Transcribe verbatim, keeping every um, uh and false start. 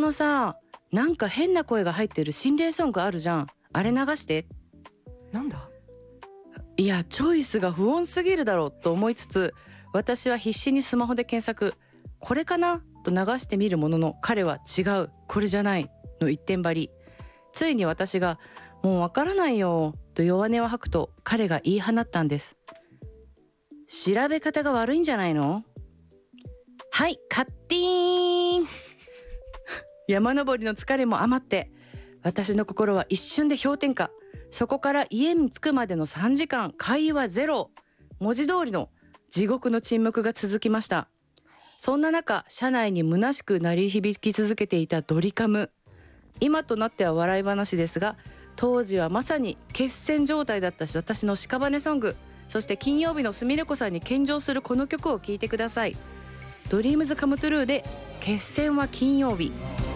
のさ、なんか変な声が入ってる心霊ソングあるじゃん。あれ流して。 なんだ。 いや、チョイスが不穏すぎるだろうと思いつつ、私は必死にスマホで検索。これかなと流してみるものの、彼は違う、これじゃないの一点張り。ついに私がもうわからないよと弱音を吐くと、彼が言い放ったんです。調べ方が悪いんじゃないの？はい、カッティーン山登りの疲れも余って、私の心は一瞬で氷点下。そこから家に着くまでのさんじかん、会話ゼロ。文字通りの地獄の沈黙が続きました。そんな中、車内に虚しく鳴り響き続けていたドリカム。今となっては笑い話ですが、当時はまさに決戦状態だったし、私の屍ソング。そして金曜日のすみれこさんに献上するこの曲を聴いてください。ドリームズカムトゥルーで決戦は金曜日。